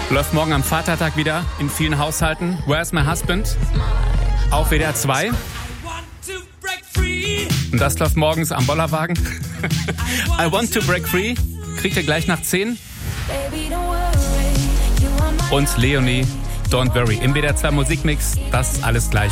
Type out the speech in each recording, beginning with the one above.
Läuft morgen am Vatertag wieder in vielen Haushalten. Where's My Husband? Auf WDR 2. Und das läuft morgens am Bollerwagen. I Want to Break Free. Kriegt ihr gleich nach 10. Und Leonie, Don't Worry. Im WDR 2 Musikmix. Das alles gleich.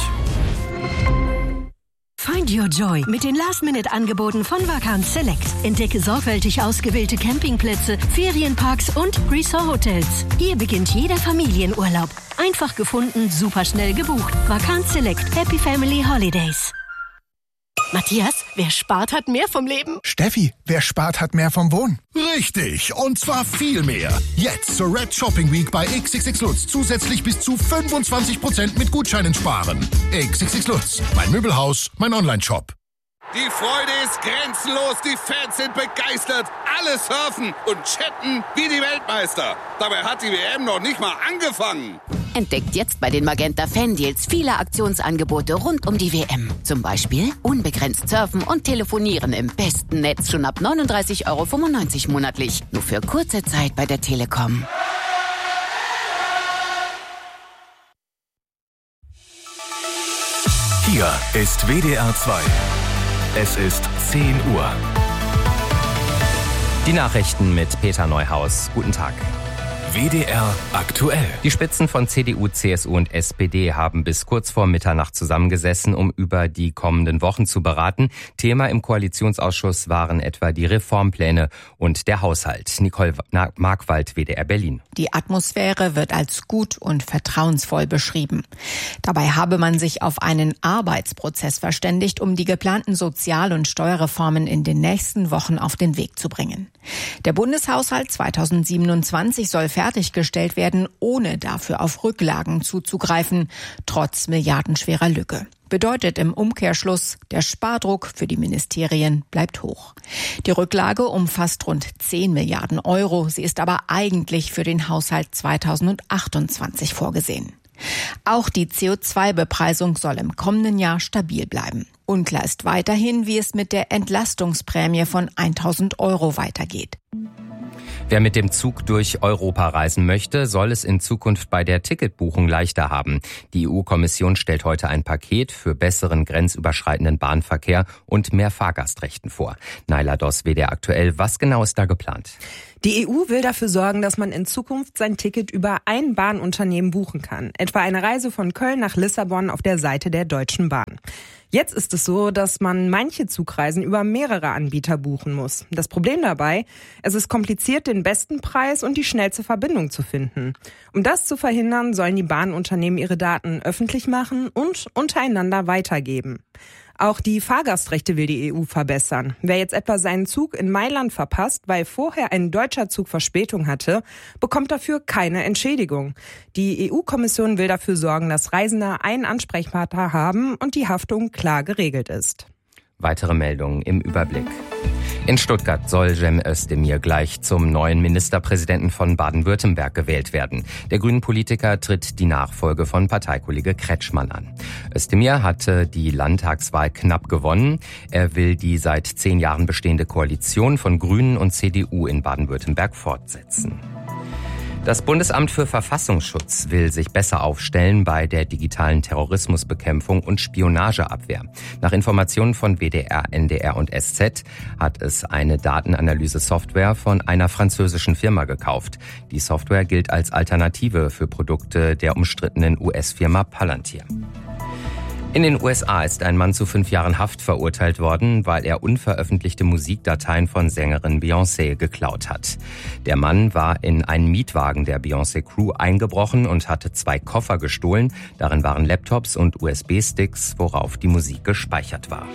Find your joy mit den Last-Minute-Angeboten von Vacanz Select. Entdecke sorgfältig ausgewählte Campingplätze, Ferienparks und Resort-Hotels. Hier beginnt jeder Familienurlaub. Einfach gefunden, superschnell gebucht. Vacanz Select. Happy Family Holidays. Matthias, wer spart, hat mehr vom Leben. Steffi, wer spart, hat mehr vom Wohnen. Richtig, und zwar viel mehr. Jetzt zur Red Shopping Week bei XXX Lutz zusätzlich bis zu 25% mit Gutscheinen sparen. XXX Lutz, mein Möbelhaus, mein Online-Shop. Die Freude ist grenzenlos, die Fans sind begeistert, alle surfen und chatten wie die Weltmeister. Dabei hat die WM noch nicht mal angefangen. Entdeckt jetzt bei den Magenta Fan-Deals viele Aktionsangebote rund um die WM. Zum Beispiel unbegrenzt surfen und telefonieren im besten Netz schon ab 39,95 € monatlich. Nur für kurze Zeit bei der Telekom. Hier ist WDR 2. Es ist 10 Uhr. Die Nachrichten mit Peter Neuhaus. Guten Tag. WDR aktuell. Die Spitzen von CDU, CSU und SPD haben bis kurz vor Mitternacht zusammengesessen, um über die kommenden Wochen zu beraten. Thema im Koalitionsausschuss waren etwa die Reformpläne und der Haushalt. Nicole Markwald, WDR Berlin. Die Atmosphäre wird als gut und vertrauensvoll beschrieben. Dabei habe man sich auf einen Arbeitsprozess verständigt, um die geplanten Sozial- und Steuerreformen in den nächsten Wochen auf den Weg zu bringen. Der Bundeshaushalt 2027 soll fertiggestellt werden, ohne dafür auf Rücklagen zuzugreifen, trotz milliardenschwerer Lücke. Bedeutet im Umkehrschluss, der Spardruck für die Ministerien bleibt hoch. Die Rücklage umfasst rund 10 Milliarden €. Sie ist aber eigentlich für den Haushalt 2028 vorgesehen. Auch die CO2-Bepreisung soll im kommenden Jahr stabil bleiben. Unklar ist weiterhin, wie es mit der Entlastungsprämie von 1.000 € weitergeht. Wer mit dem Zug durch Europa reisen möchte, soll es in Zukunft bei der Ticketbuchung leichter haben. Die EU-Kommission stellt heute ein Paket für besseren grenzüberschreitenden Bahnverkehr und mehr Fahrgastrechten vor. Naila Doss, WDR aktuell. Was genau ist da geplant? Die EU will dafür sorgen, dass man in Zukunft sein Ticket über ein Bahnunternehmen buchen kann. Etwa eine Reise von Köln nach Lissabon auf der Seite der Deutschen Bahn. Jetzt ist es so, dass man manche Zugreisen über mehrere Anbieter buchen muss. Das Problem dabei, es ist kompliziert, den besten Preis und die schnellste Verbindung zu finden. Um das zu verhindern, sollen die Bahnunternehmen ihre Daten öffentlich machen und untereinander weitergeben. Auch die Fahrgastrechte will die EU verbessern. Wer jetzt etwa seinen Zug in Mailand verpasst, weil vorher ein deutscher Zug Verspätung hatte, bekommt dafür keine Entschädigung. Die EU-Kommission will dafür sorgen, dass Reisende einen Ansprechpartner haben und die Haftung klar geregelt ist. Weitere Meldungen im Überblick. In Stuttgart soll Cem Özdemir gleich zum neuen Ministerpräsidenten von Baden-Württemberg gewählt werden. Der Grünen-Politiker tritt die Nachfolge von Parteikollege Kretschmann an. Özdemir hatte die Landtagswahl knapp gewonnen. Er will die seit 10 Jahren bestehende Koalition von Grünen und CDU in Baden-Württemberg fortsetzen. Das Bundesamt für Verfassungsschutz will sich besser aufstellen bei der digitalen Terrorismusbekämpfung und Spionageabwehr. Nach Informationen von WDR, NDR und SZ hat es eine Datenanalyse-Software von einer französischen Firma gekauft. Die Software gilt als Alternative für Produkte der umstrittenen US-Firma Palantir. In den USA ist ein Mann zu 5 Jahren Haft verurteilt worden, weil er unveröffentlichte Musikdateien von Sängerin Beyoncé geklaut hat. Der Mann war in einen Mietwagen der Beyoncé-Crew eingebrochen und hatte 2 Koffer gestohlen. Darin waren Laptops und USB-Sticks, worauf die Musik gespeichert war.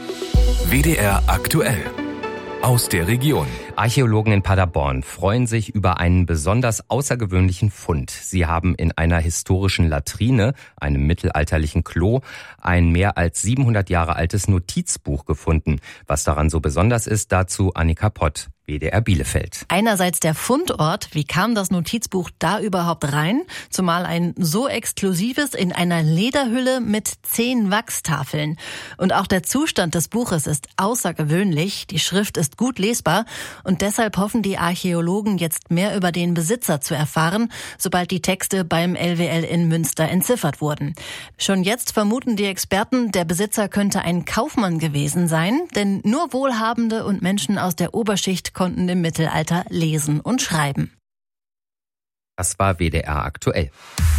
WDR aktuell. Aus der Region. Archäologen in Paderborn freuen sich über einen besonders außergewöhnlichen Fund. Sie haben in einer historischen Latrine, einem mittelalterlichen Klo, ein mehr als 700 Jahre altes Notizbuch gefunden. Was daran so besonders ist, dazu Annika Pott, WDR Bielefeld. Einerseits der Fundort, wie kam das Notizbuch da überhaupt rein? Zumal ein so exklusives in einer Lederhülle mit 10 Wachstafeln. Und auch der Zustand des Buches ist außergewöhnlich, die Schrift ist gut lesbar und deshalb hoffen die Archäologen jetzt mehr über den Besitzer zu erfahren, sobald die Texte beim LWL in Münster entziffert wurden. Schon jetzt vermuten die Experten, der Besitzer könnte ein Kaufmann gewesen sein, denn nur Wohlhabende und Menschen aus der Oberschicht konnten im Mittelalter lesen und schreiben. Das war WDR aktuell.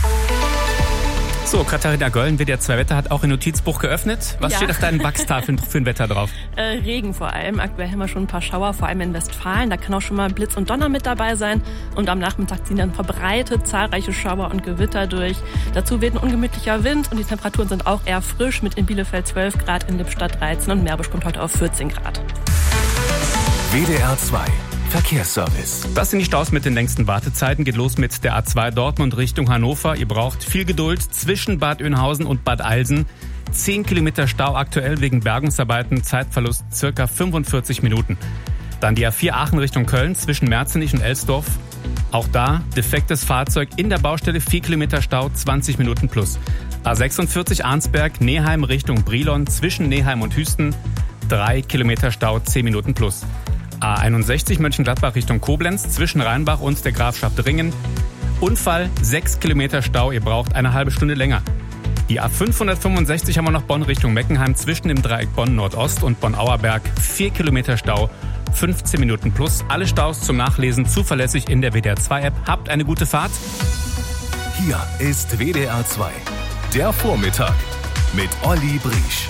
So, Katharina Gölln, WDR 2 Wetter hat auch ein Notizbuch geöffnet. Was steht auf deinen Wachstafeln für ein Wetter drauf? Regen vor allem. Aktuell haben wir schon ein paar Schauer, vor allem in Westfalen. Da kann auch schon mal Blitz und Donner mit dabei sein. Und am Nachmittag ziehen dann verbreitet zahlreiche Schauer und Gewitter durch. Dazu weht ein ungemütlicher Wind und die Temperaturen sind auch eher frisch mit in Bielefeld 12 Grad, in Lippstadt 13 und Meerbusch kommt heute auf 14 Grad. WDR 2 Verkehrsservice. Das sind die Staus mit den längsten Wartezeiten. Geht los mit der A2 Dortmund Richtung Hannover. Ihr braucht viel Geduld zwischen Bad Oeynhausen und Bad Eilsen. 10 Kilometer Stau aktuell wegen Bergungsarbeiten. Zeitverlust circa 45 Minuten. Dann die A4 Aachen Richtung Köln zwischen Merzenich und Elsdorf. Auch da defektes Fahrzeug in der Baustelle. 4 Kilometer Stau, 20 Minuten plus. A46 Arnsberg Neheim Richtung Brilon zwischen Neheim und Hüsten. 3 Kilometer Stau, 10 Minuten plus. A61 Mönchengladbach Richtung Koblenz zwischen Rheinbach und der Grafschaft Ringen. Unfall, 6 Kilometer Stau, ihr braucht eine halbe Stunde länger. Die A565 haben wir noch Bonn Richtung Meckenheim zwischen dem Dreieck Bonn Nordost und Bonn-Auerberg. 4 Kilometer Stau, 15 Minuten plus. Alle Staus zum Nachlesen zuverlässig in der WDR 2 App. Habt eine gute Fahrt. Hier ist WDR 2, der Vormittag mit Olli Briesch.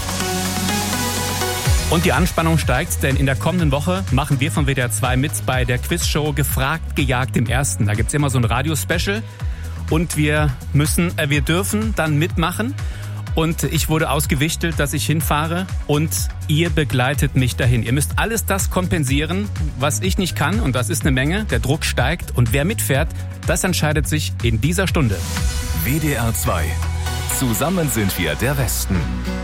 Und die Anspannung steigt, denn in der kommenden Woche machen wir von WDR 2 mit bei der Quizshow Gefragt, gejagt im Ersten. Da gibt's immer so ein Radio-Special und wir dürfen dann mitmachen. Und ich wurde ausgewichtelt, dass ich hinfahre und ihr begleitet mich dahin. Ihr müsst alles das kompensieren, was ich nicht kann und das ist eine Menge. Der Druck steigt und wer mitfährt, das entscheidet sich in dieser Stunde. WDR 2. Zusammen sind wir der Westen.